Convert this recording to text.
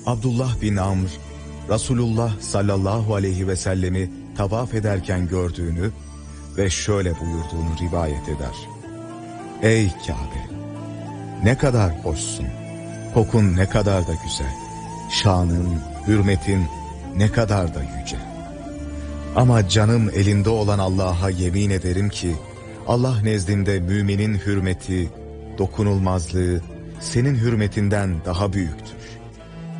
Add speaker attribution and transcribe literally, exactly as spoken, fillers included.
Speaker 1: Abdullah bin Amr, Resulullah sallallahu aleyhi ve sellemi tavaf ederken gördüğünü ve şöyle buyurduğunu rivayet eder. Ey Kabe! Ne kadar hoşsun, kokun ne kadar da güzel, şanın, hürmetin ne kadar da yüce. Ama canım elinde olan Allah'a yemin ederim ki, Allah nezdinde müminin hürmeti, dokunulmazlığı senin hürmetinden daha büyüktür.